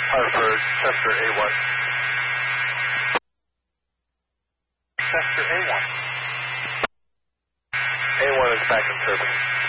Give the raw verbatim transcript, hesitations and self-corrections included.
Hartford, Chester A one. Chester A one. A one is back in turbine.